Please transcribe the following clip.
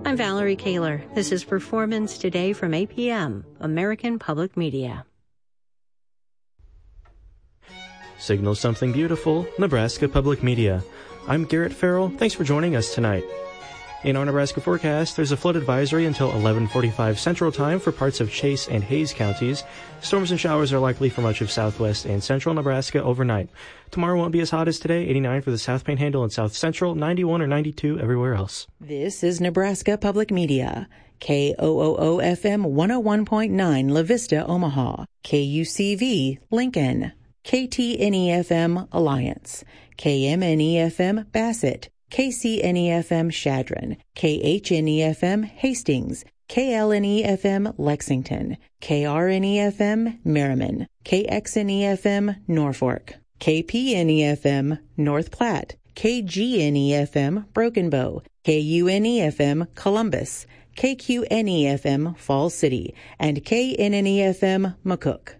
I'm Valerie Kaler. This is Performance Today from APM, American Public Media. Signal something beautiful, Nebraska Public Media. I'm Garrett Farrell. Thanks for joining us tonight. In our Nebraska forecast, there's a flood advisory until 11:45 Central Time for parts of Chase and Hayes counties. Storms and showers are likely for much of southwest and central Nebraska overnight. Tomorrow won't be as hot as today, 89 for the South Panhandle and South Central, 91 or 92 everywhere else. This is Nebraska Public Media. KOOO FM 101.9 La Vista, Omaha. KUCV, Lincoln. KTNE FM, Alliance. KMNE FM, Bassett. KCNE FM, Chadron. KHNE FM, Hastings. KLNE FM, Lexington. KRNE FM, Merriman. KXNE FM, Norfolk. KPNE FM, North Platte. KGNE FM, Broken Bow. KUNE FM, Columbus. KQNE FM, Falls City. And KNNE FM, McCook.